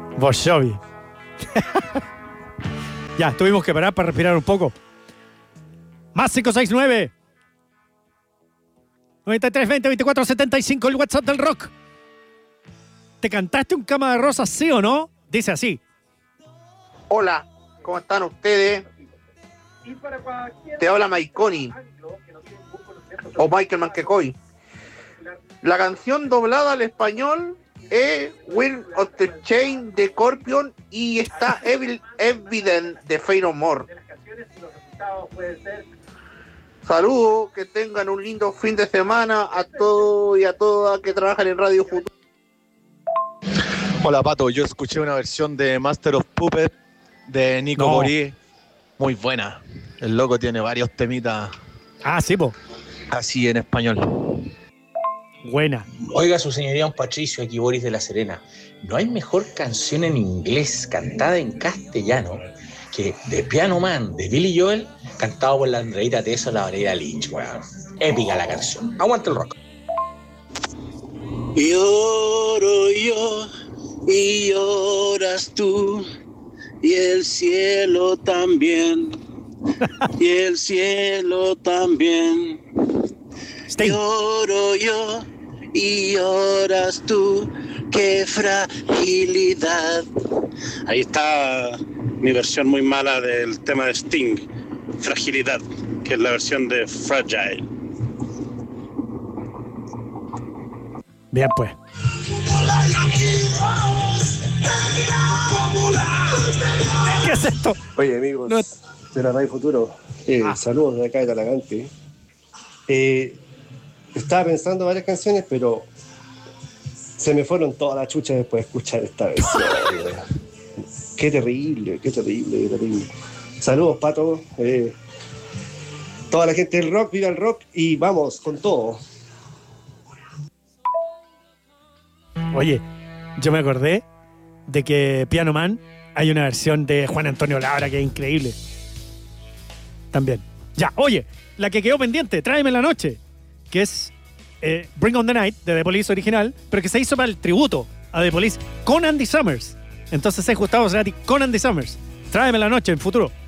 Bon Jovi. Ya, tuvimos que parar para respirar un poco. Más 569 93 20 24 75, el WhatsApp del rock. ¿Te cantaste un Cama de Rosas, sí o no? Dice así. Hola, ¿cómo están ustedes? Te habla Maiconi o Michael Manquecoy. La canción doblada al español es Will of the Chain de Scorpion y está Evident de Fade No More. Saludos, que tengan un lindo fin de semana a todos y a todas que trabajan en Radio Futuro. Hola Pato, yo escuché una versión de Master of Puppets de Nico Morí, muy buena. El loco tiene varios temitas. Ah, sí, po. Así en español. Buena. Oiga, su señoría, un Patricio, aquí Boris de La Serena. No hay mejor canción en inglés cantada en castellano que The Piano Man de Billy Joel, cantado por la Andreita Tesa, la Valeria Lynch, weón. Épica la canción. Aguanta el rock. Lloro yo y lloras tú, y el cielo también, y el cielo también. Lloro yo y lloras tú, qué fragilidad. Ahí está mi versión muy mala del tema de Sting, Fragilidad, que es la versión de Fragile. Bien, pues. ¿Qué es esto? Oye, amigos de la Radio Futuro, saludos de acá de Talagante. Estaba pensando varias canciones, pero se me fueron todas las chuchas después de escuchar esta versión. Qué terrible, qué terrible, qué terrible. Saludos, Pato. Toda la gente del rock, viva el rock y vamos con todo. Oye, yo me acordé de que Piano Man hay una versión de Juan Antonio Labra que es increíble. También. Ya, oye, la que quedó pendiente, Tráeme la Noche, que es Bring on the Night de The Police original, pero que se hizo para el tributo a The Police con Andy Summers. Entonces es Gustavo Cerati con Andy Summers. Tráeme la Noche en futuro.